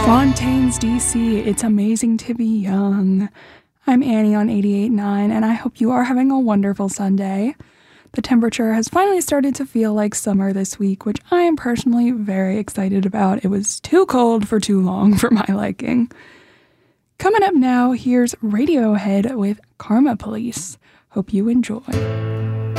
Fontaines, DC, it's amazing to be young. I'm Annie on 88.9, and I hope you are having a wonderful Sunday. The temperature has finally started to feel like summer this week, which I am personally very excited about. It was too cold for too long for my liking. Coming up now, here's Radiohead with Karma Police. Hope you enjoy.